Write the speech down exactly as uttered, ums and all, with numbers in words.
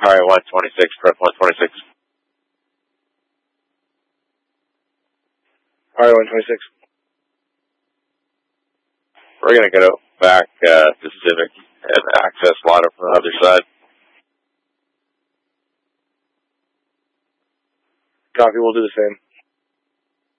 Highway one twenty-six, prep one twenty-six. Highway one twenty-six. We're going to go back uh, to Civic and access Lotto from the other side. Copy, we'll do the same.